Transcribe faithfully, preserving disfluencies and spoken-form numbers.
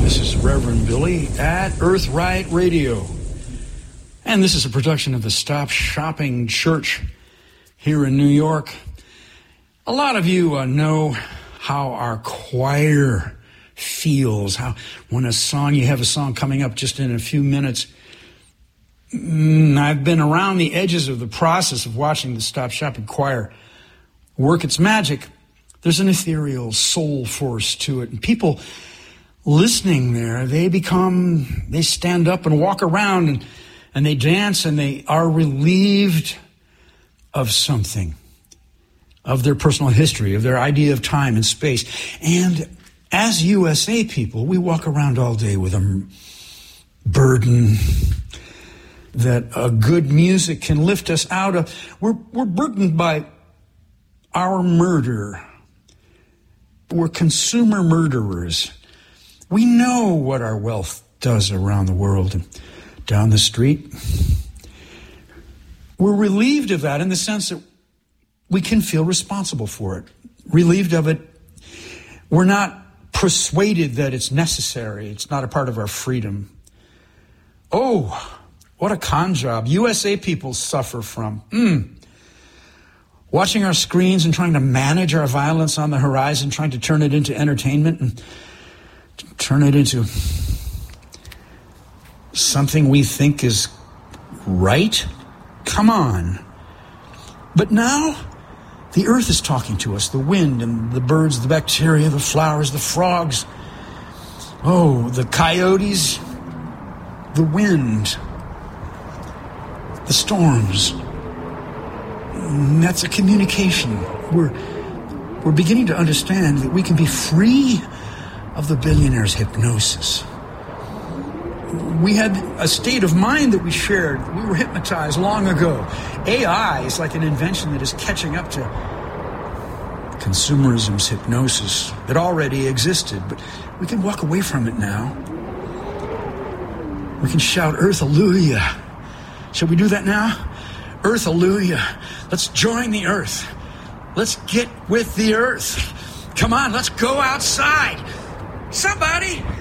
This is Reverend Billy at Earth Right Radio. And this is a production of the Stop Shopping Church here in New York. A lot of you uh, know how our choir feels, how when a song, you have a song coming up just in a few minutes. Mm, I've been around the edges of the process of watching the Stop Shopping Choir work its magic. There's an ethereal soul force to it, and people listening there, they become, they stand up and walk around and, and they dance and they are relieved of something, of their personal history, of their idea of time and space. And as U S A people, we walk around all day with a burden that a good music can lift us out of. We're, we're burdened by our murder. We're consumer murderers. We know what our wealth does around the world and down the street. We're relieved of that in the sense that we can feel responsible for it. Relieved of it. We're not persuaded that it's necessary. It's not a part of our freedom. Oh, what a con job U S A people suffer from. Mm. Watching our screens and trying to manage our violence on the horizon, trying to turn it into entertainment and turn it into something we think is right? Come on. But now, the earth is talking to us, the wind and the birds, the bacteria, the flowers, the frogs. Oh, the coyotes, the wind, the storms. And that's a communication. We're, we're beginning to understand that we can be free of the billionaire's hypnosis. We had a state of mind that we shared. We were hypnotized long ago. A I is like an invention that is catching up to consumerism's hypnosis that already existed, but we can walk away from it now. We can shout, Earth, hallelujah. Shall we do that now? Earth, hallelujah. Let's join the earth. Let's get with the earth. Come on, let's go outside. Somebody!